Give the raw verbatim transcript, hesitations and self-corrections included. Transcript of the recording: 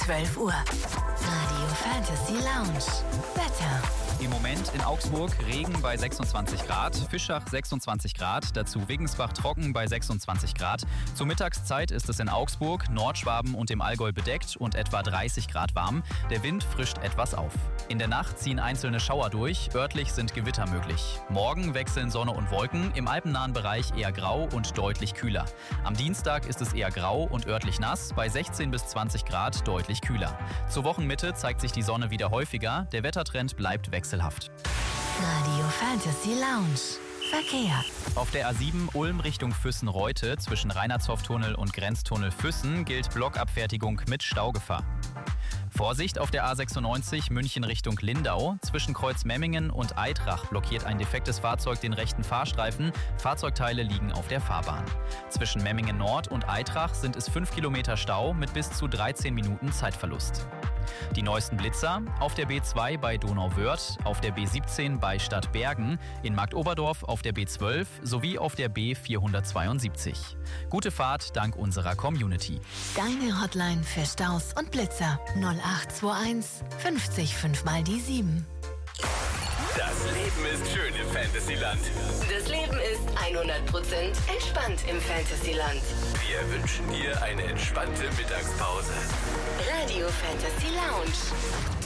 zwölf Uhr. Radio Fantasy Lounge. Wetter. Im Moment in Augsburg Regen bei sechsundzwanzig Grad, Fischach sechsundzwanzig Grad, dazu Wiggensbach trocken bei sechsundzwanzig Grad. Zur Mittagszeit ist es in Augsburg, Nordschwaben und dem Allgäu bedeckt und etwa dreißig Grad warm. Der Wind frischt etwas auf. In der Nacht ziehen einzelne Schauer durch, örtlich sind Gewitter möglich. Morgen wechseln Sonne und Wolken, im alpennahen Bereich eher grau und deutlich kühler. Am Dienstag ist es eher grau und örtlich nass, bei sechzehn bis zwanzig Grad deutlich kühler. Zur Wochenmitte zeigt sich die Sonne wieder häufiger, der Wettertrend bleibt wechselhaft. Radio Fantasy Lounge. Verkehr. Auf der A sieben Ulm Richtung Füssen-Reute zwischen Reinhardshof-Tunnel und Grenztunnel Füssen gilt Blockabfertigung mit Staugefahr. Vorsicht auf der A sechsundneunzig München Richtung Lindau. Zwischen Kreuz Memmingen und Eitrach blockiert ein defektes Fahrzeug den rechten Fahrstreifen. Fahrzeugteile liegen auf der Fahrbahn. Zwischen Memmingen Nord und Eitrach sind es fünf Kilometer Stau mit bis zu dreizehn Minuten Zeitverlust. Die neuesten Blitzer auf der B zwei bei Donauwörth, auf der B siebzehn bei Stadtbergen, in Marktoberdorf auf der B zwölf sowie auf der B vierhundertzweiundsiebzig. Gute Fahrt dank unserer Community. Deine Hotline für Staus und Blitzer null acht zwei eins fünfzig fünf mal die sieben. Das Leben ist schön im Fantasyland. Das Leben ist hundert Prozent entspannt im Fantasyland. Wir wünschen dir eine entspannte Mittagspause. Radio Fantasy Lounge.